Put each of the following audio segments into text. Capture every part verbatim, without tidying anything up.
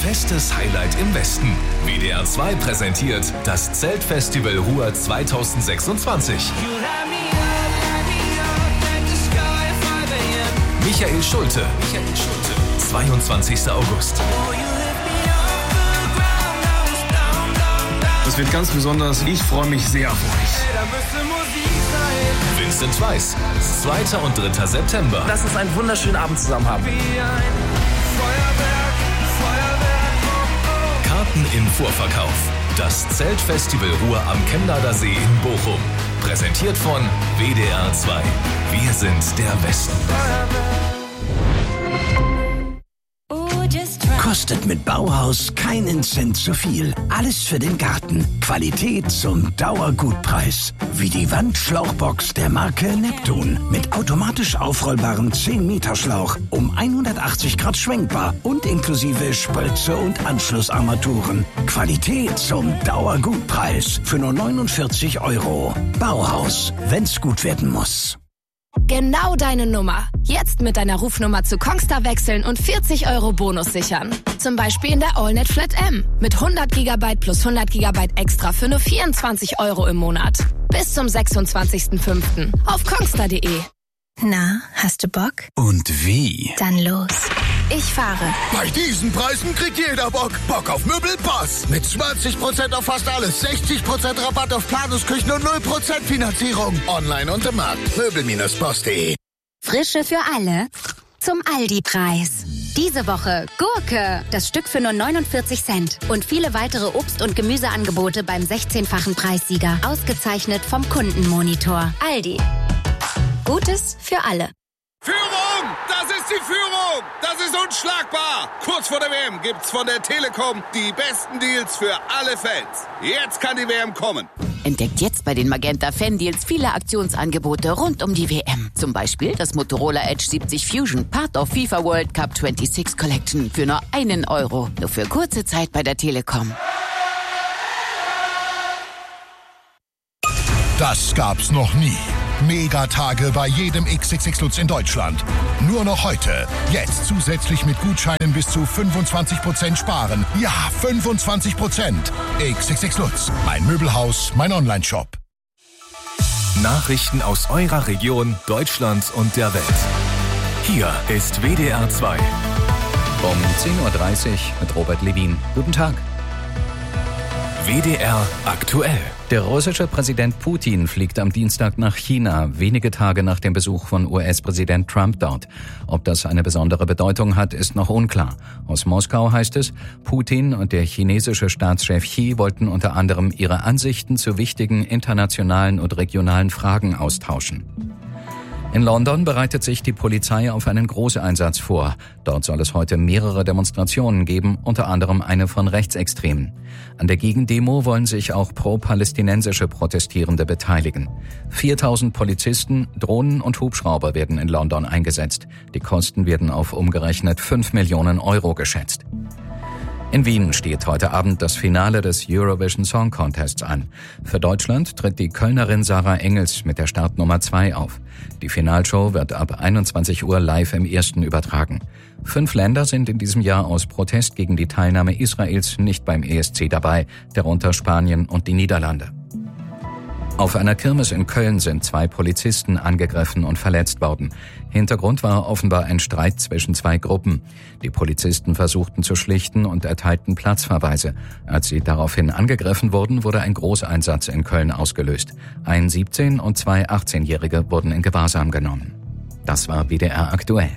festes Highlight im Westen. W D R zwei präsentiert das Zeltfestival Ruhr zweitausendsechsundzwanzig. Michael Schulte. Michael Schulte. zweiundzwanzigster August. Das wird ganz besonders. Ich freue mich sehr auf euch. Vincent Weiss. zweiter und dritter September. Lass uns einen wunderschönen Abend zusammen haben. Karten im Vorverkauf. Das Zeltfestival Ruhr am Chemnader See in Bochum. Präsentiert von W D R zwei. Wir sind der Westen. Kostet mit Bauhaus keinen Cent zu viel. Alles für den Garten. Qualität zum Dauergutpreis. Wie die Wandschlauchbox der Marke Neptun. Mit automatisch aufrollbarem zehn Meter Schlauch. Um hundertachtzig Grad schwenkbar. Und inklusive Spritze und Anschlussarmaturen. Qualität zum Dauergutpreis. Für nur neunundvierzig Euro. Bauhaus. Wenn's gut werden muss. Genau deine Nummer. Jetzt mit deiner Rufnummer zu Kongstar wechseln und vierzig Euro Bonus sichern. Zum Beispiel in der AllNet Flat M. Mit hundert Gigabyte plus hundert Gigabyte extra für nur vierundzwanzig Euro im Monat. Bis zum sechsundzwanzigsten fünften auf kongstar punkt de. Na, hast du Bock? Und wie? Dann los. Ich fahre. Bei diesen Preisen kriegt jeder Bock. Bock auf Möbelpass. Mit zwanzig Prozent auf fast alles, sechzig Prozent Rabatt auf Planungsküchen und null Prozent Finanzierung. Online und im Markt. Möbel Bindestrich boss punkt de. Frische für alle. Zum Aldi-Preis. Diese Woche Gurke. Das Stück für nur neunundvierzig Cent. Und viele weitere Obst- und Gemüseangebote beim sechzehnfachen Preissieger. Ausgezeichnet vom Kundenmonitor. Aldi. Gutes für alle. Führung! Das ist die Führung! Das ist unschlagbar! Kurz vor der W M gibt's von der Telekom die besten Deals für alle Fans. Jetzt kann die W M kommen. Entdeckt jetzt bei den Magenta Fan-Deals viele Aktionsangebote rund um die W M. Zum Beispiel das Motorola Edge siebzig Fusion, Part of FIFA World Cup sechsundzwanzig Collection für nur einen Euro. Nur für kurze Zeit bei der Telekom. Das gab's noch nie. Megatage bei jedem X X X Lutz in Deutschland. Nur noch heute. Jetzt zusätzlich mit Gutscheinen bis zu fünfundzwanzig Prozent sparen. Ja, fünfundzwanzig Prozent. X X X Lutz. Mein Möbelhaus, mein Onlineshop. Nachrichten aus eurer Region, Deutschland und der Welt. Hier ist W D R zwei. Um zehn Uhr dreißig mit Robert Levin. Guten Tag. W D R aktuell. Der russische Präsident Putin fliegt am Dienstag nach China, wenige Tage nach dem Besuch von U S-Präsident Trump dort. Ob das eine besondere Bedeutung hat, ist noch unklar. Aus Moskau heißt es, Putin und der chinesische Staatschef Xi wollten unter anderem ihre Ansichten zu wichtigen internationalen und regionalen Fragen austauschen. In London bereitet sich die Polizei auf einen Großeinsatz vor. Dort soll es heute mehrere Demonstrationen geben, unter anderem eine von Rechtsextremen. An der Gegendemo wollen sich auch pro-palästinensische Protestierende beteiligen. viertausend Polizisten, Drohnen und Hubschrauber werden in London eingesetzt. Die Kosten werden auf umgerechnet fünf Millionen Euro geschätzt. In Wien steht heute Abend das Finale des Eurovision Song Contests an. Für Deutschland tritt die Kölnerin Sarah Engels mit der Startnummer zwei auf. Die Finalshow wird ab einundzwanzig Uhr live im Ersten übertragen. Fünf Länder sind in diesem Jahr aus Protest gegen die Teilnahme Israels nicht beim E S C dabei, darunter Spanien und die Niederlande. Auf einer Kirmes in Köln sind zwei Polizisten angegriffen und verletzt worden. Hintergrund war offenbar ein Streit zwischen zwei Gruppen. Die Polizisten versuchten zu schlichten und erteilten Platzverweise. Als sie daraufhin angegriffen wurden, wurde ein Großeinsatz in Köln ausgelöst. Ein siebzehn- und zwei achtzehnjährige wurden in Gewahrsam genommen. Das war W D R aktuell.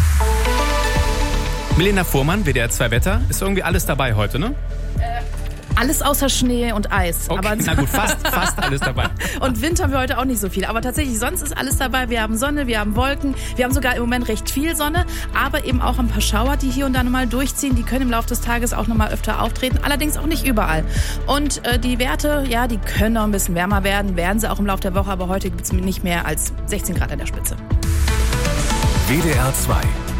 Milena Fuhrmann, W D R zwei Wetter. Ist irgendwie alles dabei heute, ne? Alles außer Schnee und Eis. Okay, aber na gut, fast, fast alles dabei. Und Wind haben wir heute auch nicht so viel. Aber tatsächlich, sonst ist alles dabei. Wir haben Sonne, wir haben Wolken. Wir haben sogar im Moment recht viel Sonne. Aber eben auch ein paar Schauer, die hier und da nochmal durchziehen. Die können im Laufe des Tages auch nochmal öfter auftreten. Allerdings auch nicht überall. Und äh, die Werte, ja, die können noch ein bisschen wärmer werden. Werden sie auch im Laufe der Woche. Aber heute gibt es nicht mehr als sechzehn Grad an der Spitze. W D R zwei.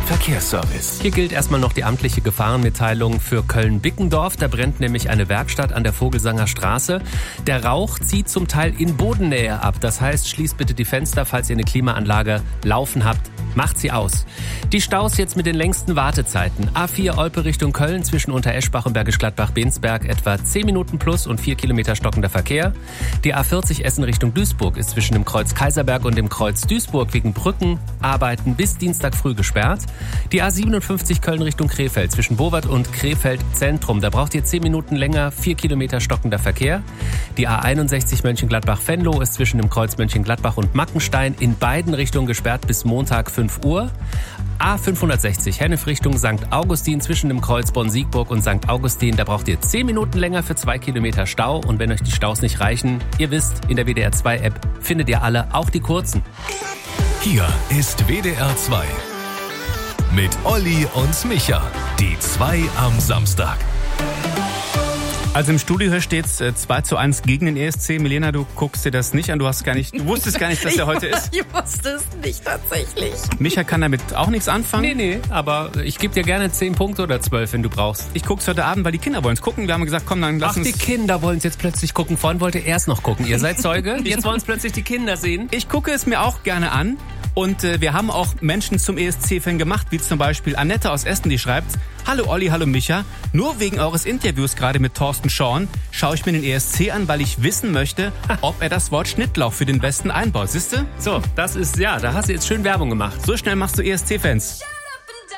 Verkehrsservice. Hier gilt erstmal noch die amtliche Gefahrenmitteilung für Köln-Bickendorf. Da brennt nämlich eine Werkstatt an der Vogelsanger Straße. Der Rauch zieht zum Teil in Bodennähe ab. Das heißt, schließt bitte die Fenster, falls ihr eine Klimaanlage laufen habt. Macht sie aus. Die Staus jetzt mit den längsten Wartezeiten. A vier Olpe Richtung Köln zwischen Untereschbach und Bergisch Gladbach-Bensberg etwa zehn Minuten plus und vier Kilometer stockender Verkehr. Die A vierzig Essen Richtung Duisburg ist zwischen dem Kreuz Kaiserberg und dem Kreuz Duisburg wegen Brückenarbeiten bis Dienstag früh gesperrt. Die A siebenundfünfzig Köln Richtung Krefeld zwischen Bowart und Krefeld Zentrum. Da braucht ihr zehn Minuten länger, vier Kilometer stockender Verkehr. Die A einundsechzig Mönchengladbach-Venlo ist zwischen dem Kreuz Mönchengladbach und Mackenstein in beiden Richtungen gesperrt bis Montag fünf Uhr. A fünfhundertsechzig Hennef Richtung Sankt Augustin zwischen dem Kreuz Bonn-Siegburg und Sankt Augustin. Da braucht ihr zehn Minuten länger für zwei Kilometer Stau. Und wenn euch die Staus nicht reichen, ihr wisst, in der W D R zwei App findet ihr alle, auch die kurzen. Hier ist W D R zwei. Mit Olli und Micha. Die zwei am Samstag. Also im Studio hier steht es zwei zu eins gegen den E S C. Milena, du guckst dir das nicht an. Du hast gar nicht, du wusstest gar nicht, dass der heute ist. Ich wusste es nicht tatsächlich. Micha kann damit auch nichts anfangen. Nee, nee, aber ich gebe dir gerne zehn Punkte oder zwölf, wenn du brauchst. Ich guck's heute Abend, weil die Kinder wollen es gucken. Wir haben gesagt, komm, dann lass Ach, uns... die Kinder wollen es jetzt plötzlich gucken. Vorhin wollte er erst noch gucken. Ihr seid Zeuge. Jetzt wollen es plötzlich die Kinder sehen. Ich gucke es mir auch gerne an. Und äh, wir haben auch Menschen zum E S C-Fan gemacht, wie zum Beispiel Annette aus Essen, die schreibt: Hallo Olli, hallo Micha. Nur wegen eures Interviews gerade mit Thorsten Schorn schaue ich mir den E S C an, weil ich wissen möchte, ob er das Wort Schnittlauch für den Besten einbaut. Siehste? So, das ist, ja, da hast du jetzt schön Werbung gemacht. So schnell machst du E S C-Fans.